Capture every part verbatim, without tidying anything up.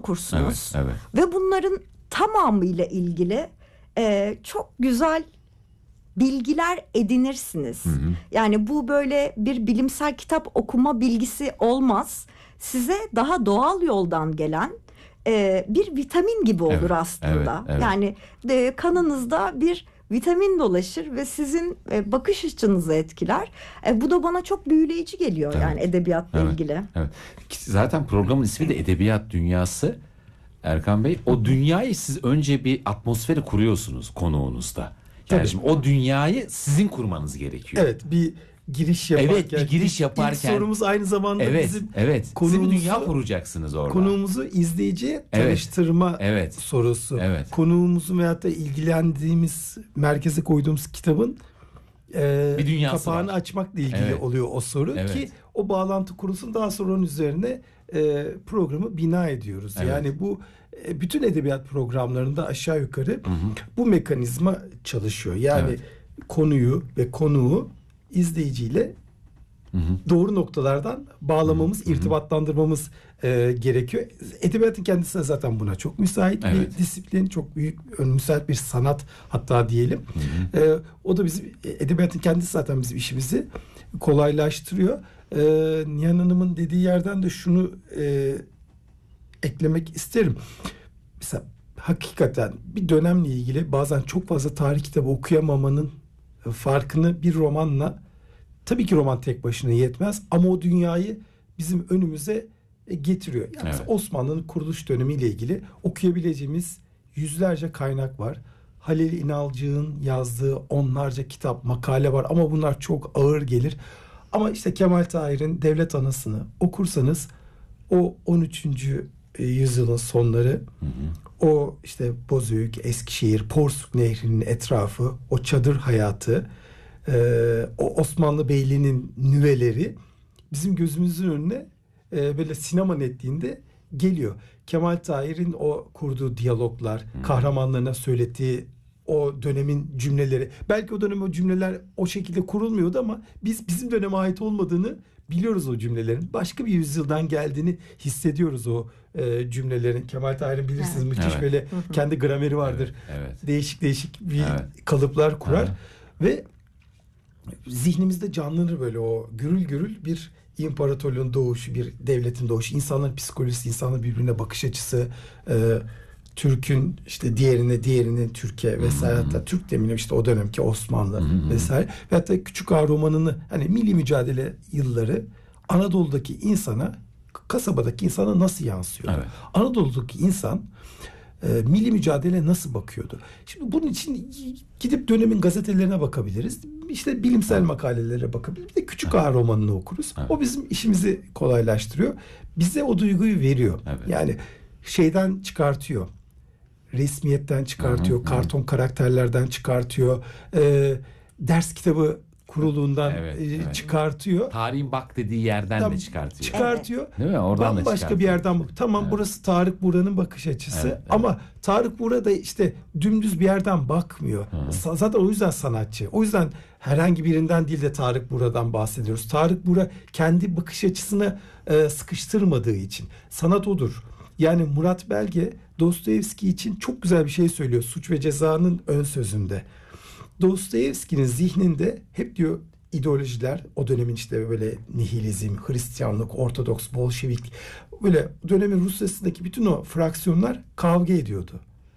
okursunuz. Evet, evet. Ve bunların tamamıyla ilgili e, çok güzel bilgiler edinirsiniz. Hı hı. Yani bu böyle bir bilimsel kitap okuma bilgisi olmaz. Size daha doğal yoldan gelen e, bir vitamin gibi olur evet, aslında. Evet, evet. Yani de, kanınızda bir vitamin dolaşır ve sizin e, bakış açınızı etkiler. E, bu da bana çok büyüleyici geliyor evet, yani edebiyatla evet, ilgili. Evet. Zaten programın ismi de Edebiyat Dünyası. Erkan Bey, o dünyayı siz önce bir atmosferi kuruyorsunuz konuğunuzda. Yani Tabii. şimdi o dünyayı sizin kurmanız gerekiyor. Evet, bir giriş yaparken. Evet, bir giriş yaparken. İlk sorumuz aynı zamanda evet, bizim evet. Konuğumuzu, siz bir dünya kuracaksınız orada. Konuğumuzu izleyiciye tanıştırma evet, evet. sorusu. Evet. Konuğumuzun veyahut da ilgilendiğimiz, merkeze koyduğumuz kitabın e, bir dünyası kapağını var. açmakla ilgili evet. oluyor o soru evet. ki o bağlantı kurulsun, daha sonra onun üzerine e, programı bina ediyoruz. Evet. Yani bu e, bütün edebiyat programlarında aşağı yukarı hı hı. bu mekanizma çalışıyor. Yani evet. konuyu ve konuğu izleyiciyle hı hı. doğru noktalardan bağlamamız, hı hı. irtibatlandırmamız e, gerekiyor. Edebiyatın kendisi de zaten buna çok müsait evet. bir disiplin, çok büyük, müsait bir sanat hatta diyelim. Hı hı. E, o da bizim, edebiyatın kendisi zaten bizim işimizi kolaylaştırıyor. E, Nihan Hanım'ın dediği yerden de şunu e, eklemek isterim. Mesela hakikaten bir dönemle ilgili bazen çok fazla tarih kitabı okuyamamanın farkını bir romanla, tabii ki roman tek başına yetmez ama o dünyayı bizim önümüze getiriyor. Yani evet. Osmanlı'nın kuruluş dönemiyle ilgili okuyabileceğimiz yüzlerce kaynak var. Halil İnalcık'ın yazdığı onlarca kitap, makale var ama bunlar çok ağır gelir. Ama işte Kemal Tahir'in Devlet Anası'nı okursanız o on üçüncü yüzyılın sonları, hı hı. o işte Bozüyük, Eskişehir, Porsuk Nehri'nin etrafı, o çadır hayatı, Ee, o Osmanlı Beyliği'nin nüveleri bizim gözümüzün önüne e, böyle sinema netliğinde geliyor. Kemal Tahir'in o kurduğu diyaloglar, hmm. kahramanlarına söylettiği o dönemin cümleleri. Belki o dönem o cümleler o şekilde kurulmuyordu ama biz bizim döneme ait olmadığını biliyoruz o cümlelerin. Başka bir yüzyıldan geldiğini hissediyoruz o e, cümlelerin. Kemal Tahir'in bilirsiniz evet. müthiş evet. böyle kendi grameri vardır. Evet. Evet. Değişik değişik bir evet. kalıplar kurar evet. ve zihnimizde canlanır böyle o gürül gürül bir imparatorluğun doğuşu, bir devletin doğuşu, insanların psikolojisi, insanların birbirine bakış açısı, e, Türk'ün işte diğerine, diğerinin Türkiye vesaire, hmm. hatta Türk demeyelim işte o dönemki Osmanlı hmm. vesaire ve hatta Küçük Ağa romanını, hani milli mücadele yılları Anadolu'daki insana, kasabadaki insana nasıl yansıyor? Evet. Anadolu'daki insan E, milli mücadele nasıl bakıyordu? Şimdi bunun için gidip dönemin gazetelerine bakabiliriz. İşte bilimsel evet. makalelere bakabiliriz. Bir de Küçük Ağa evet. romanını okuruz. Evet. O bizim işimizi kolaylaştırıyor. Bize o duyguyu veriyor. Evet. Yani şeyden çıkartıyor. Resmiyetten çıkartıyor. Hı hı. Karton karakterlerden çıkartıyor. E, ders kitabı kuruluğundan evet, evet. çıkartıyor. Tarihin bak dediği yerden Tam, de çıkartıyor. Çıkartıyor. Evet. Değil mi? Oradan da başka bir yerden bak. Tamam evet. burası Tarık Buğra'nın bakış açısı. Evet, evet. Ama Tarık Buğra da işte dümdüz bir yerden bakmıyor. Hı-hı. Zaten o yüzden sanatçı. O yüzden herhangi birinden değil de Tarık Buğra'dan bahsediyoruz. Tarık Buğra kendi bakış açısını e, sıkıştırmadığı için. Sanat odur. Yani Murat Belge Dostoyevski için çok güzel bir şey söylüyor. Suç ve Ceza'nın ön sözünde. Dostoyevski'nin zihninde hep diyor ideolojiler, o dönemin işte böyle nihilizm, Hristiyanlık, Ortodoks, Bolşevik, böyle dönemin Rusya'sındaki bütün o fraksiyonlar kavga ediyordu.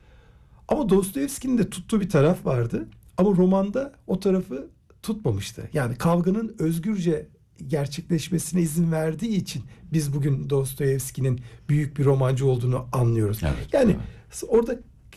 Ama Dostoyevski'nin de tuttuğu bir taraf vardı. Ama romanda o tarafı tutmamıştı. Yani kavganın özgürce gerçekleşmesine izin verdiği için biz bugün Dostoyevski'nin büyük bir romancı olduğunu anlıyoruz. Evet, yani evet. orada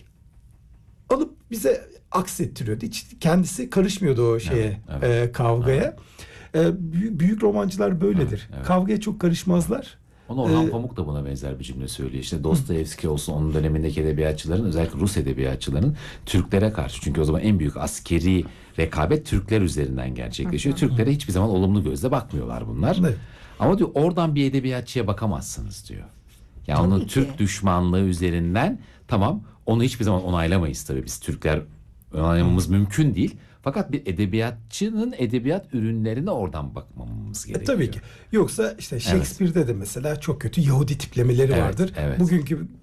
alıp bize aksettiriyordu. Hiç kendisi karışmıyordu o şeye, evet, evet. E, kavgaya. Evet. E, büyük, büyük romancılar böyledir. Evet, evet. Kavgaya çok karışmazlar. Onu Orhan ee, Pamuk da buna benzer bir cümle söylüyor. İşte Dostoyevski olsun, onun dönemindeki edebiyatçıların, özellikle Rus edebiyatçılarının Türklere karşı. Çünkü o zaman en büyük askeri rekabet Türkler üzerinden gerçekleşiyor. Türklere hiçbir zaman olumlu gözle bakmıyorlar bunlar. Evet. Ama diyor oradan bir edebiyatçıya bakamazsınız diyor. Yani tabii onun ki. Türk düşmanlığı üzerinden tamam onu hiçbir zaman onaylamayız tabii biz Türkler, onaylamamız hmm. mümkün değil. Fakat bir edebiyatçının edebiyat ürünlerine oradan bakmamız gerekiyor. E, tabii ki. Yoksa işte Shakespeare'de evet. de mesela çok kötü Yahudi tiplemeleri evet, vardır. Evet. Bugünkü